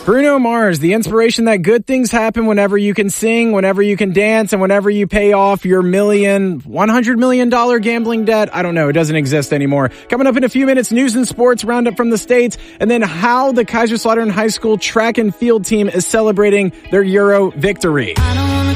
Bruno Mars, the inspiration that good things happen whenever you can sing, whenever you can dance, and whenever you pay off your $100 million gambling debt. I don't know. It doesn't exist anymore. Coming up in a few minutes, news and sports roundup from the States, and then how the Kaiserslautern High School track and field team is celebrating their Euro victory.